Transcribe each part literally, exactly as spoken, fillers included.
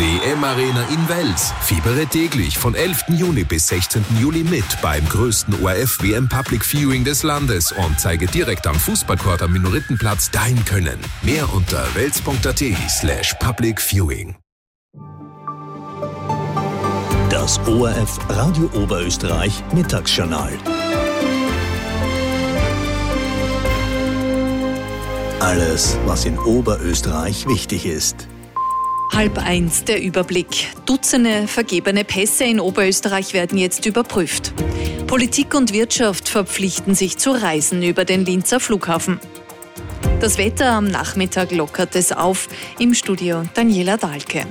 W M-Arena in Wels. Fiebere täglich von elften Juni bis sechzehnten Juli mit beim größten O R F-W M Public Viewing des Landes und zeige direkt am Fußballcourt am Minorittenplatz dein Können. Mehr unter wels.at slash public viewing. Das O R F Radio Oberösterreich Mittagsjournal. Alles, was in Oberösterreich wichtig ist. Halb eins der Überblick. Dutzende vergebene Pässe in Oberösterreich werden jetzt überprüft. Politik und Wirtschaft verpflichten sich zu Reisen über den Linzer Flughafen. Das Wetter am Nachmittag lockert es auf. Im Studio Daniela Dahlke.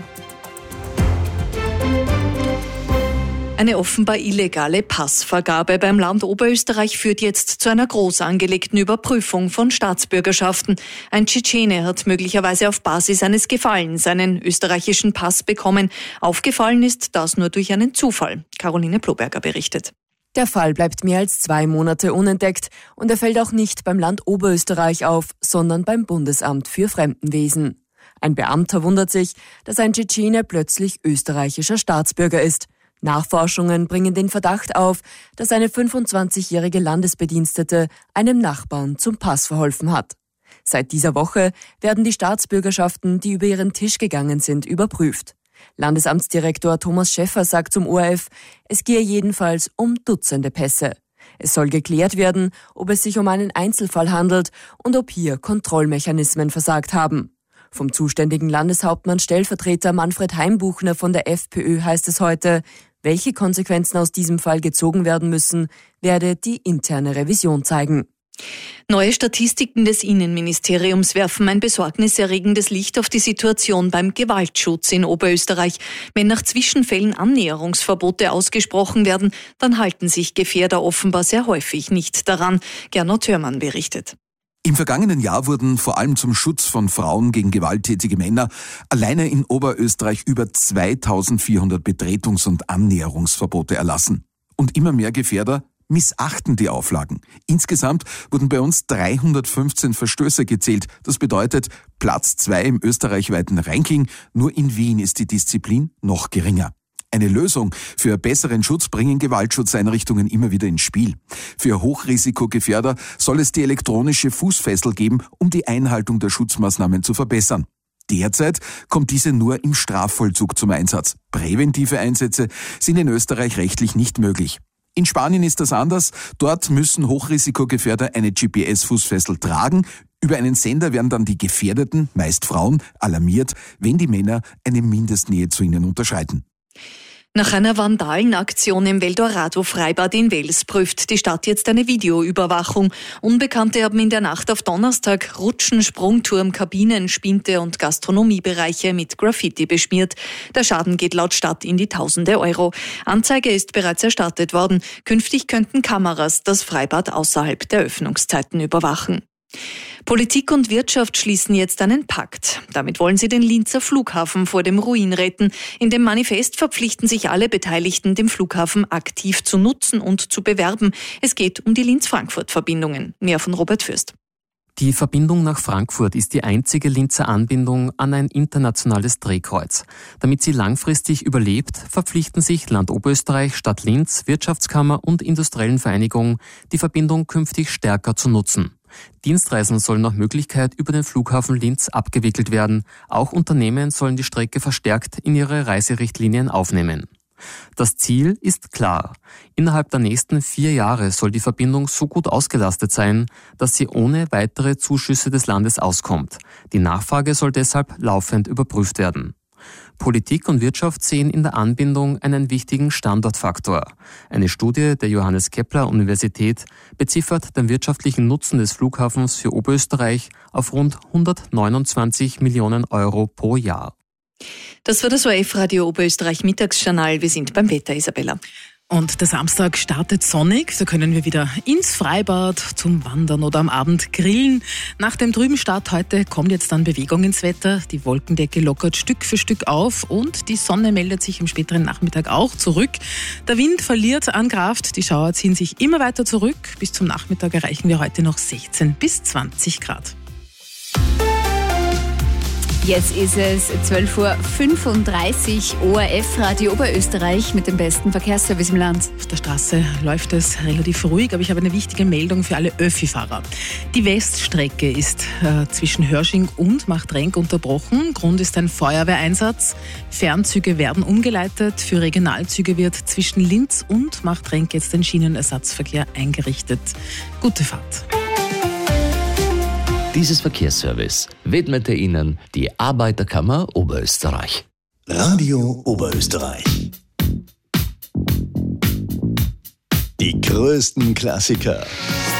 Eine offenbar illegale Passvergabe beim Land Oberösterreich führt jetzt zu einer groß angelegten Überprüfung von Staatsbürgerschaften. Ein Tschetschene hat möglicherweise auf Basis eines Gefallens einen österreichischen Pass bekommen. Aufgefallen ist das nur durch einen Zufall. Caroline Ploberger berichtet. Der Fall bleibt mehr als zwei Monate unentdeckt und er fällt auch nicht beim Land Oberösterreich auf, sondern beim Bundesamt für Fremdenwesen. Ein Beamter wundert sich, dass ein Tschetschene plötzlich österreichischer Staatsbürger ist. Nachforschungen bringen den Verdacht auf, dass eine fünfundzwanzigjährige Landesbedienstete einem Nachbarn zum Pass verholfen hat. Seit dieser Woche werden die Staatsbürgerschaften, die über ihren Tisch gegangen sind, überprüft. Landesamtsdirektor Thomas Schäffer sagt zum O R F, es gehe jedenfalls um Dutzende Pässe. Es soll geklärt werden, ob es sich um einen Einzelfall handelt und ob hier Kontrollmechanismen versagt haben. Vom zuständigen Landeshauptmann Stellvertreter Manfred Heimbuchner von der FPÖ heißt es heute, welche Konsequenzen aus diesem Fall gezogen werden müssen, werde die interne Revision zeigen. Neue Statistiken des Innenministeriums werfen ein besorgniserregendes Licht auf die Situation beim Gewaltschutz in Oberösterreich. Wenn nach Zwischenfällen Annäherungsverbote ausgesprochen werden, dann halten sich Gefährder offenbar sehr häufig nicht daran. Gernot Hörmann berichtet. Im vergangenen Jahr wurden vor allem zum Schutz von Frauen gegen gewalttätige Männer alleine in Oberösterreich über zweitausendvierhundert Betretungs- und Annäherungsverbote erlassen. Und immer mehr Gefährder missachten die Auflagen. Insgesamt wurden bei uns dreihundertfünfzehn Verstöße gezählt. Das bedeutet Platz zwei im österreichweiten Ranking. Nur in Wien ist die Disziplin noch geringer. Eine Lösung für besseren Schutz bringen Gewaltschutzeinrichtungen immer wieder ins Spiel. Für Hochrisikogefährder soll es die elektronische Fußfessel geben, um die Einhaltung der Schutzmaßnahmen zu verbessern. Derzeit kommt diese nur im Strafvollzug zum Einsatz. Präventive Einsätze sind in Österreich rechtlich nicht möglich. In Spanien ist das anders. Dort müssen Hochrisikogefährder eine G P S-Fußfessel tragen. Über einen Sender werden dann die Gefährdeten, meist Frauen, alarmiert, wenn die Männer eine Mindestnähe zu ihnen unterschreiten. Nach einer Vandalenaktion im Veldorado-Freibad in Wels prüft die Stadt jetzt eine Videoüberwachung. Unbekannte haben in der Nacht auf Donnerstag Rutschen, Sprungturm, Kabinen, Spinte und Gastronomiebereiche mit Graffiti beschmiert. Der Schaden geht laut Stadt in die Tausende Euro. Anzeige ist bereits erstattet worden. Künftig könnten Kameras das Freibad außerhalb der Öffnungszeiten überwachen. Politik und Wirtschaft schließen jetzt einen Pakt. Damit wollen sie den Linzer Flughafen vor dem Ruin retten. In dem Manifest verpflichten sich alle Beteiligten, den Flughafen aktiv zu nutzen und zu bewerben. Es geht um die Linz-Frankfurt-Verbindungen. Mehr von Robert Fürst. Die Verbindung nach Frankfurt ist die einzige Linzer Anbindung an ein internationales Drehkreuz. Damit sie langfristig überlebt, verpflichten sich Land Oberösterreich, Stadt Linz, Wirtschaftskammer und Industriellen Vereinigung, die Verbindung künftig stärker zu nutzen. Dienstreisen sollen nach Möglichkeit über den Flughafen Linz abgewickelt werden. Auch Unternehmen sollen die Strecke verstärkt in ihre Reiserichtlinien aufnehmen. Das Ziel ist klar. Innerhalb der nächsten vier Jahre soll die Verbindung so gut ausgelastet sein, dass sie ohne weitere Zuschüsse des Landes auskommt. Die Nachfrage soll deshalb laufend überprüft werden. Politik und Wirtschaft sehen in der Anbindung einen wichtigen Standortfaktor. Eine Studie der Johannes Kepler Universität beziffert den wirtschaftlichen Nutzen des Flughafens für Oberösterreich auf rund hundertneunundzwanzig Millionen Euro pro Jahr. Das war das O R F-Radio Oberösterreich Mittagsjournal. Wir sind beim Wetter, Isabella. Und der Samstag startet sonnig, so können wir wieder ins Freibad zum Wandern oder am Abend grillen. Nach dem trüben Start heute kommt jetzt dann Bewegung ins Wetter. Die Wolkendecke lockert Stück für Stück auf und die Sonne meldet sich am späteren Nachmittag auch zurück. Der Wind verliert an Kraft, die Schauer ziehen sich immer weiter zurück. Bis zum Nachmittag erreichen wir heute noch sechzehn bis zwanzig Grad. Jetzt ist es zwölf Uhr fünfunddreißig, O R F Radio Oberösterreich mit dem besten Verkehrsservice im Land. Auf der Straße läuft es relativ ruhig, aber ich habe eine wichtige Meldung für alle Öffi-Fahrer. Die Weststrecke ist äh, zwischen Hörsching und Machtrenk unterbrochen. Grund ist ein Feuerwehreinsatz. Fernzüge werden umgeleitet. Für Regionalzüge wird zwischen Linz und Machtrenk jetzt ein Schienenersatzverkehr eingerichtet. Gute Fahrt. Dieses Verkehrsservice widmete Ihnen die Arbeiterkammer Oberösterreich. Radio Oberösterreich. Die größten Klassiker